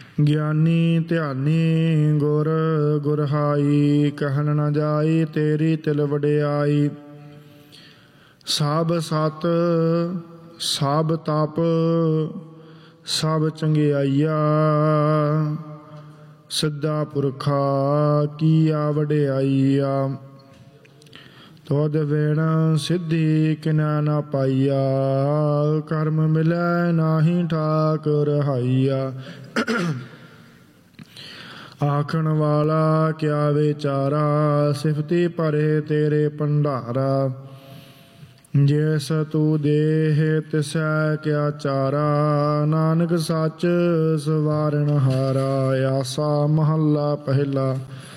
ਗਿਆਨੀ ਧਿਆਨੀ ਗੁਰ ਗੁਰਹਾਈ, ਕਹਿਣ ਨਾ ਜਾਈ ਤੇਰੀ ਤਿਲ ਵਡਿਆਈ। ਸਭ ਸਤ ਸਭ ਤਪ ਸਭ ਚੰਗਿਆਈਆ, ਸਿੱਧਾ ਪੁਰਖਾ ਕੀਆ ਵਡਿਆਈਆ। ਤੁਧ ਬਿਨ ਸਿੱਧੀ ਕਿਨੈ ਨਾ ਪਾਈਆ, ਕਰਮ ਮਿਲੈ ਨਾਹੀ ਠਾਕ ਰਹਾਈਆ। ਆਖਣ ਵਾਲਾ ਕਿਆ ਵਿਚਾਰਾ, ਸਿਫਤੀ ਭਰੇ ਤੇਰੇ ਭੰਡਾਰਾ। ਜਿਸ ਤੂੰ ਦੇਹ ਤਿਸੈ ਕਿਆ ਚਾਰਾ, ਨਾਨਕ ਸੱਚ ਸਵਾਰਨ ਹਾਰਾ। ਆਸਾ ਮਹੱਲਾ ਪਹਿਲਾ।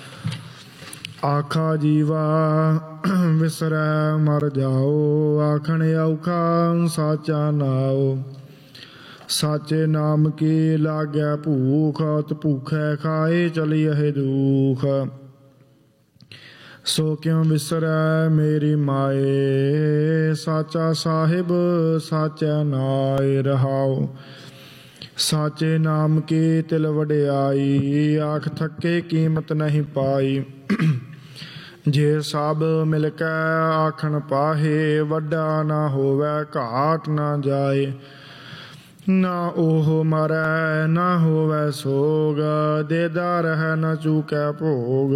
ਆਖਾ ਜੀਵਾ ਵਿਸਰੈ ਮਰ ਜਾਓ, ਆਖਣ ਔਖਾ ਸਾਚਾ ਨਾਉ। ਸਾਚੇ ਨਾਮ ਕੀ ਲਾਗੈ ਭੂਖ, ਭੂਖੈ ਖਾਏ ਚਲੀਅਹਿ ਦੁਖ। ਸੋ ਕਿਉ ਵਿਸਰੈ ਮੇਰੀ ਮਾਏ, ਸਾਚਾ ਸਾਹਿਬ ਸਾਚੈ ਨਾਇ ਰਹਾਉ। ਸਾਚੇ ਨਾਮ ਕੀ ਤਿਲ ਵਡਿਆਈ, ਆਖ ਥੱਕੇ ਕੀਮਤ ਨਹੀਂ ਪਾਈ। ਜੇ ਸਭ ਮਿਲ ਕੇ ਆਖਣ ਪਾਹੇ, ਵੱਡਾ ਨਾ ਹੋਵੈ ਘਾਟ ਨਾ ਜਾਏ। ਨਾ ਉਹ ਮਰੈ ਨਾ ਹੋਵੈ ਸੋਗ, ਦੇਦਾ ਰਹਿ ਨਾ ਚੂਕੈ ਭੋਗ।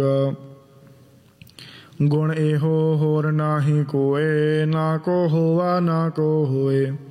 ਗੁਣ ਇਹੋ ਹੋਰ ਨਾਹੀ ਕੋਏ, ਨਾ ਕੋ ਹੋਵਾ ਨਾ ਕੋ ਹੋਏ।